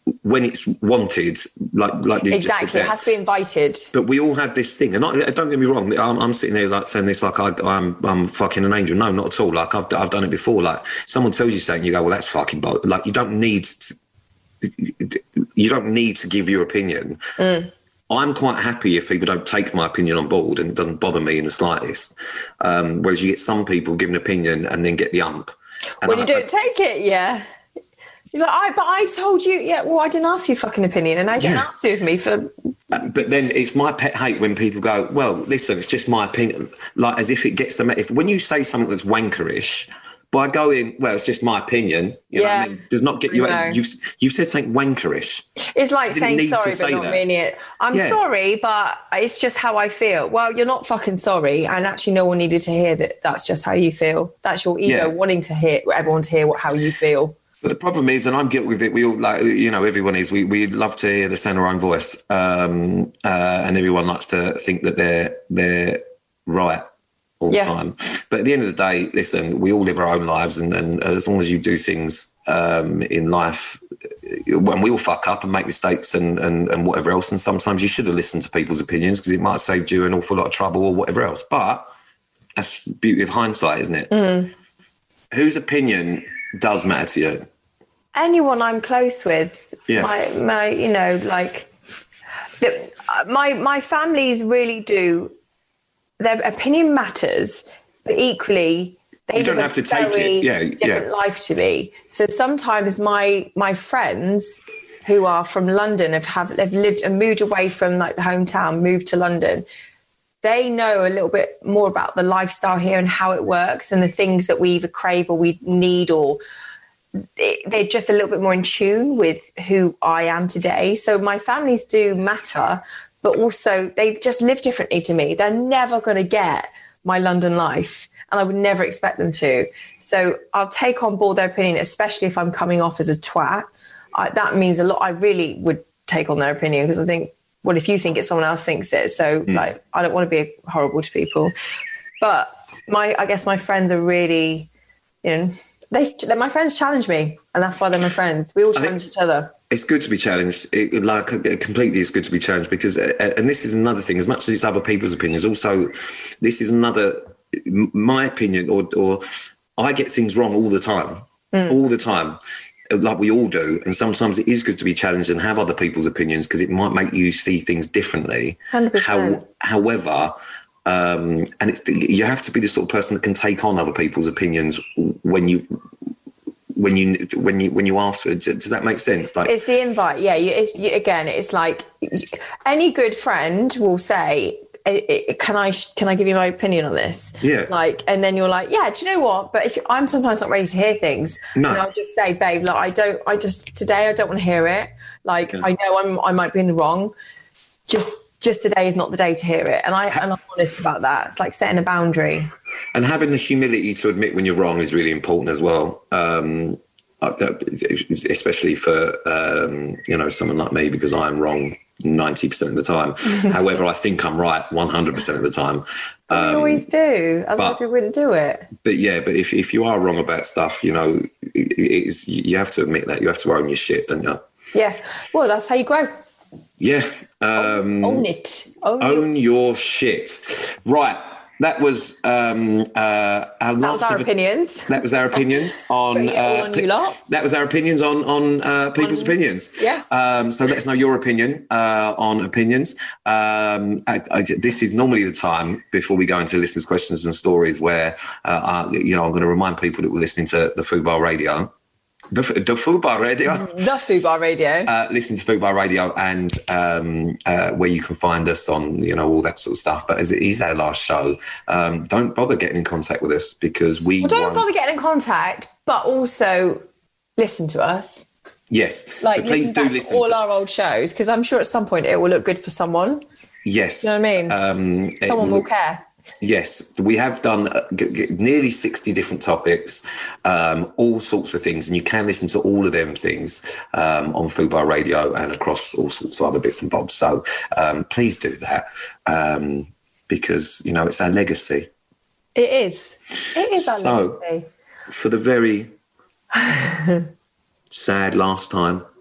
when it's wanted, like you exactly, just said, it has to be invited. But we all have this thing, and don't get me wrong. I'm sitting there like saying this like I'm fucking an angel. No, not at all. Like I've done it before. Like someone tells you something, you go, well, that's fucking bollocks. Like you don't need to give your opinion. I'm quite happy if people don't take my opinion on board, and it doesn't bother me in the slightest. Whereas you get some people give an opinion and then get the ump. And when you don't take it, yeah. You're like, but I told you, yeah, well, I didn't ask your fucking opinion, and I didn't ask you with me for... But then it's my pet hate when people go, well, listen, it's just my opinion. Like, as if it gets them... When you say something that's wankerish, by going, well, it's just my opinion, you know what I mean? Does not get you... You've said something wankerish. It's like saying sorry, but not meaning it. I'm sorry, but it's just how I feel. Well, you're not fucking sorry, and actually no one needed to hear that that's just how you feel. That's your ego wanting to hear everyone to hear how you feel. But the problem is, and I'm guilty with it, we all like, you know, everyone is, we love to hear the sound of our own voice. And everyone likes to think that they're right all the time. But at the end of the day, listen, we all live our own lives. And as long as you do things in life, when we all fuck up and make mistakes and whatever else, and sometimes you should have listened to people's opinions because it might have saved you an awful lot of trouble or whatever else. But that's the beauty of hindsight, isn't it? Whose opinion does matter to you? Anyone I'm close with, my you know, like my families really do. Their opinion matters, but equally they don't have to take it. Different life to me. So sometimes my friends who are from London have lived and moved away from like the hometown, moved to London. They know a little bit more about the lifestyle here and how it works and the things that we either crave or we need, or they're just a little bit more in tune with who I am today. So my families do matter, but also they just live differently to me. They're never going to get my London life, and I would never expect them to. So I'll take on board their opinion, especially if I'm coming off as a twat. That means a lot. I really would take on their opinion because I think, well, if you think it, someone else thinks it. So like, I don't want to be horrible to people. But I guess my friends are really, you know, my friends challenge me, and that's why they're my friends. We all challenge each other. It's good to be challenged. Completely is good to be challenged because, and this is another thing, as much as it's other people's opinions, also this is another, my opinion, or I get things wrong all the time, like we all do. And sometimes it is good to be challenged and have other people's opinions because it might make you see things differently. 100%. However, and you have to be the sort of person that can take on other people's opinions when you ask for it. Does that make sense? Like, it's the invite. Yeah. It's like any good friend will say, can I give you my opinion on this? Yeah. Like, and then you're like, yeah, do you know what? But if I'm sometimes not ready to hear things, and I'll just say, babe, like, today I don't want to hear it. Like, I know I might be in the wrong. Just today is not the day to hear it. And I'm honest about that. It's like setting a boundary. And having the humility to admit when you're wrong is really important as well. Especially for, someone like me, because I'm wrong 90% of the time. However, I think I'm right 100% of the time. We always do. Otherwise we wouldn't do it. But if you are wrong about stuff, you know, you have to admit that. You have to own your shit, don't you? Yeah. Well, that's how you grow. Yeah. Own it. Own your shit. Right. That was our opinions. That was our opinions on. That was our opinions on people's opinions. Yeah. So let us know your opinion on opinions. This is normally the time before we go into listeners' questions and stories where I'm going to remind people that we're listening to the Fubar Radio. The Fubar Radio. The Fubar Radio. Listen to Fubar Radio and where you can find us on, you know, all that sort of stuff. But as it is our last show, don't bother getting in contact with us because don't bother getting in contact, but also listen to us. Yes. Like, so please do listen to all our old shows because I'm sure at some point it will look good for someone. Yes. You know what I mean? Someone will care. Yes, we have done nearly 60 different topics, all sorts of things, and you can listen to all of them things on Fubar Radio and across all sorts of other bits and bobs. So please do that because, you know, it's our legacy. It is. It is our legacy. For the very sad last time,